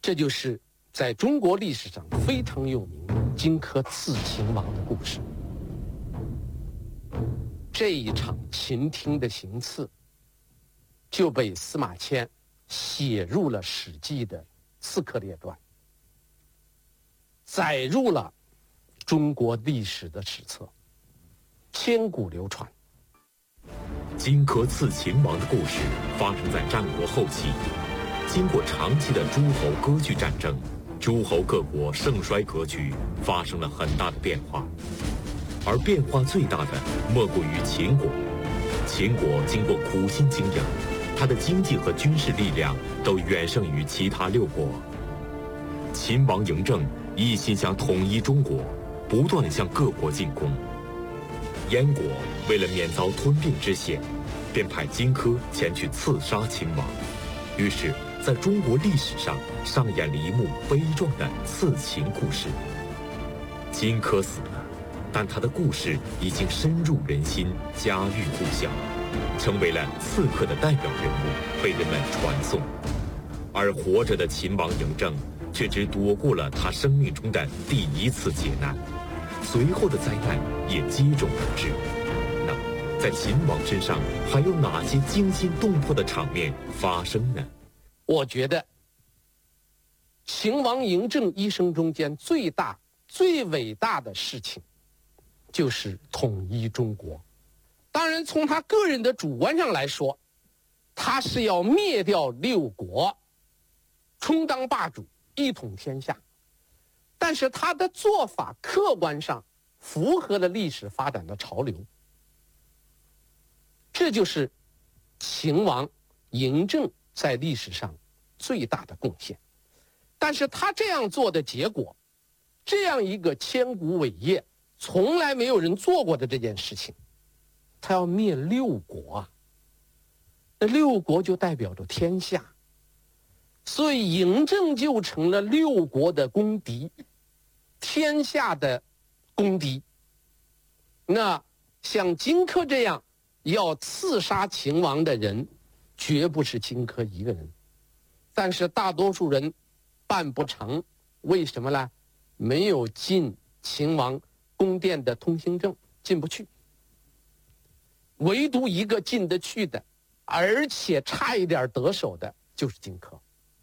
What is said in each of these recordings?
这就是在中国历史上非常有名的荆轲刺秦王的故事。这一场秦廷的行刺，就被司马迁写入了《史记》的《刺客列传》，载入了中国历史的史册，千古流传。 荆轲刺秦王的故事发生在战国后期，经过长期的诸侯割据战争，诸侯各国盛衰格局发生了很大的变化，而变化最大的莫过于秦国。秦国经过苦心经营，它的经济和军事力量都远胜于其他6国。秦王嬴政一心想统一中国，不断向各国进攻。燕国为了免遭吞并之险，便派荆轲前去刺杀秦王。于是在中国历史上上演了一幕悲壮的刺秦故事。荆轲死了，但他的故事已经深入人心，家喻户晓，成为了刺客的代表人物，被人们传颂。而活着的秦王嬴政却只躲过了他生命中的第一次劫难，随后的灾难也接踵而至。那在秦王身上还有哪些惊心动魄的场面发生呢？ 我觉得秦王嬴政一生中间最大最伟大的事情就是统一中国。当然从他个人的主观上来说，他是要灭掉6国，充当霸主，一统天下。但是他的做法客观上符合了历史发展的潮流，这就是秦王嬴政在历史上最大的贡献。但是他这样做的结果，这样一个千古伟业，从来没有人做过的这件事情，他要灭6国啊，那6国就代表着天下，所以嬴政就成了6国的公敌，天下的公敌。那像荆轲这样要刺杀秦王的人，绝不是荆轲一个人，但是大多数人办不成。为什么呢？没有进秦王宫殿的通行证，进不去。唯独一个进得去的，而且差一点得手的，就是荆轲。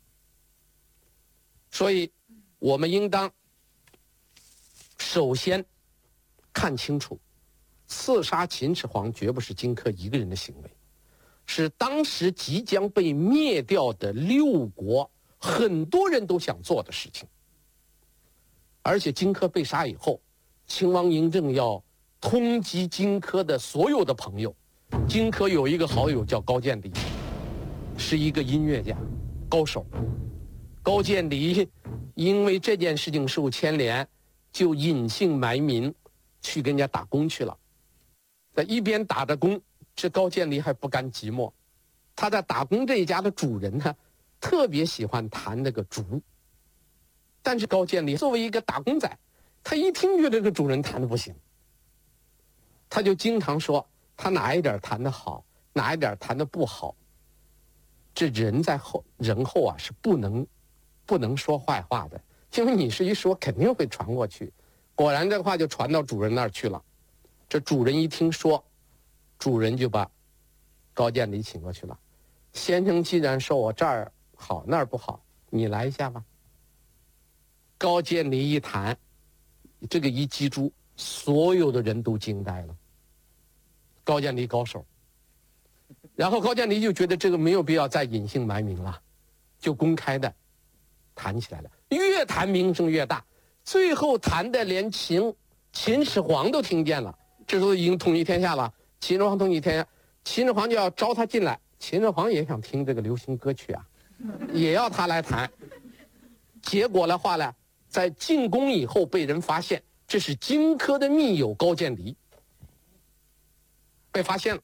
所以我们应当首先看清楚，刺杀秦始皇绝不是荆轲一个人的行为，是当时即将被灭掉的6国很多人都想做的事情。而且荆轲被杀以后，秦王嬴政要通缉荆轲的所有的朋友。荆轲有一个好友叫高渐离，是一个音乐家高手。高渐离因为这件事情受牵连，就隐姓埋名去跟人家打工去了。在一边打着工，这高渐离还不甘寂寞，他在打工这一家的主人呢，特别喜欢弹那个竹。但是高渐离作为一个打工仔，他一听觉得这个主人弹的不行，他就经常说他哪一点弹得好，哪一点弹得不好。这人在人后啊是不能说坏话的，因为你是一说肯定会传过去。果然这话就传到主人那儿去了。这主人一听说，主人就把高渐离请过去了。先生既然说我这儿好那儿不好，你来一下吧。高渐离一弹，这个一击出，所有的人都惊呆了。高渐离高手。然后高渐离就觉得这个没有必要再隐姓埋名了，就公开的弹起来了，越弹名声越大，最后弹的连秦始皇都听见了。这时候已经统一天下了，秦始皇统一天下，秦始皇就要招他进来。秦始皇也想听这个流行歌曲啊，也要他来弹。结果的话呢，在进宫以后被人发现，这是荆轲的密友高渐离，被发现了。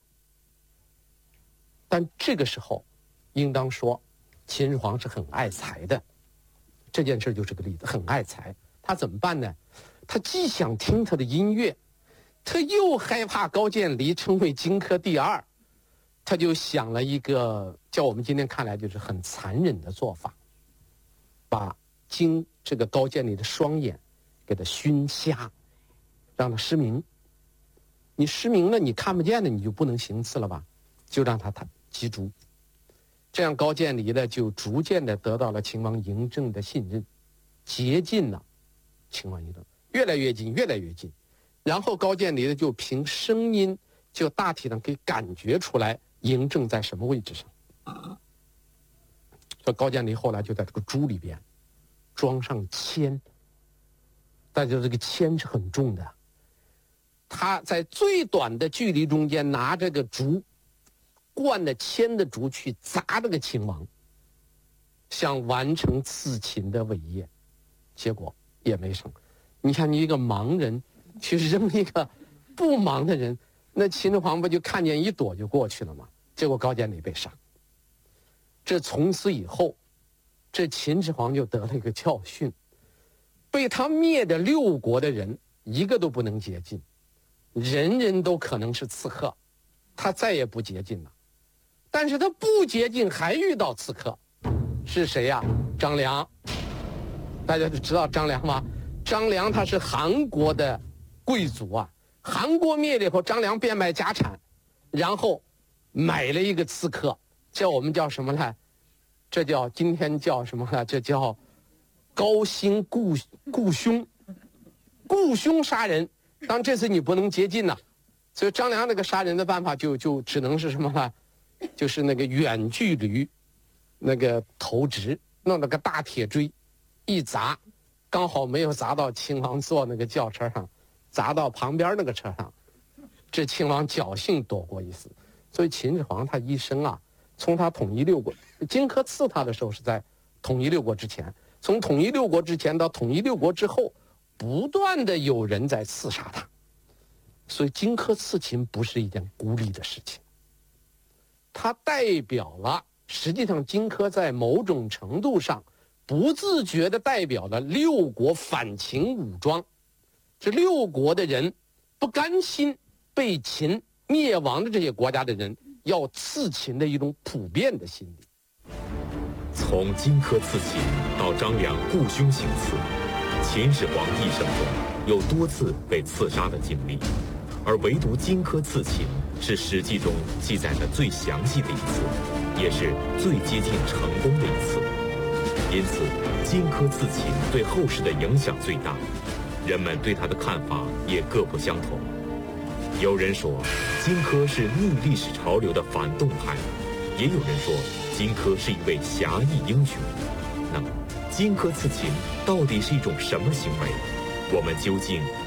但这个时候应当说秦始皇是很爱财的，这件事就是个例子，很爱财。他怎么办呢？他既想听他的音乐，他又害怕高渐离成为荆轲第2，他就想了一个叫我们今天看来就是很残忍的做法。 把这个高渐离的双眼给他熏瞎，让他失明。你失明了，你看不见了，你就不能行刺了吧？就让他击诛。这样高渐离呢，就逐渐的得到了秦王嬴政的信任，接近了秦王嬴政，越来越近，越来越近。然后高渐离呢，就凭声音，就大体上可以感觉出来嬴政在什么位置上。所以高渐离后来就在这个猪里边装上铅，大家这个铅是很重的。他在最短的距离中间拿这个竹，灌了铅的竹去砸这个秦王，想完成刺秦的伟业，结果也没成。你看，你一个盲人去扔一个不盲的人，那秦始皇不就看见一躲就过去了吗？结果高渐离被杀。这从此以后，这秦始皇就得了一个教训，被他灭的6国的人一个都不能接近，人人都可能是刺客，他再也不接近了。但是他不接近还遇到刺客，是谁呀？张良。大家都知道张良吗？张良他是韩国的贵族啊，韩国灭了以后，张良变卖家产，然后买了一个刺客，我们叫什么呢？这叫今天叫什么呢？这叫高薪雇凶，雇凶杀人。当然这次你不能接近了，所以张良那个杀人的办法就只能是什么呢？就是那个远距离，那个投掷，弄了个大铁锥，一砸，刚好没有砸到秦王坐那个轿车上，砸到旁边那个车上，这秦王侥幸躲过一死。所以秦始皇他一生啊，从他统一6国，荆轲刺他的时候是在统一6国之前，从统一6国之前到统一6国之后，不断的有人在刺杀他，所以荆轲刺秦不是一件孤立的事情，它代表了，实际上荆轲在某种程度上不自觉地代表了6国反秦武装，这6国的人不甘心被秦灭亡的这些国家的人要刺秦的一种普遍的心理。 从荆轲刺秦到张良雇凶行刺，秦始皇一生中有多次被刺杀的经历，而唯独荆轲刺秦是《史记》中记载的最详细的一次，也是最接近成功的一次。因此，荆轲刺秦对后世的影响最大，人们对他的看法也各不相同。有人说，荆轲是逆历史潮流的反动派，也有人说，荆轲是一位侠义英雄。那么，荆轲刺秦到底是一种什么行为？我们究竟